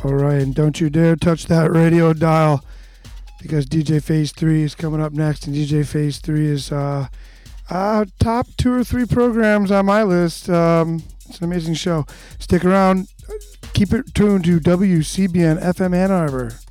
All right, and don't you dare touch that radio dial because DJ Phase 3 is coming up next, and DJ Phase 3 is top 2 or 3 programs on my list. It's an amazing show. Stick around. Keep it tuned to WCBN FM Ann Arbor.